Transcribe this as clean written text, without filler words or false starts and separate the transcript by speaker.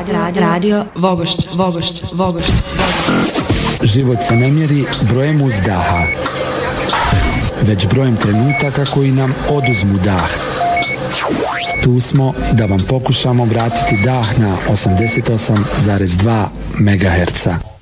Speaker 1: Radio Vogošć.
Speaker 2: Život se ne mjeri brojem uzdaha, već brojem trenutaka koji nam oduzmu dah. Tu smo da vam pokušamo vratiti dah na 88,2 MHz.